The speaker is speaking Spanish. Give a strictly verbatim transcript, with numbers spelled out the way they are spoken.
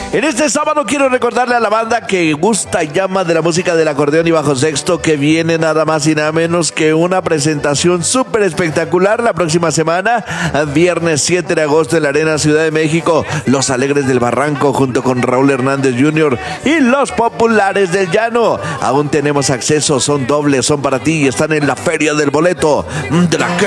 En este sábado quiero recordarle a la banda que gusta y llama de la música del acordeón y bajo sexto que viene nada más y nada menos que una presentación súper espectacular la próxima semana, viernes siete de agosto en la Arena Ciudad de México. Los Alegres del Barranco junto con Raúl Hernández junior y Los Populares del Llano. Aún tenemos acceso, son dobles, son para ti y están en la Feria del Boleto de la que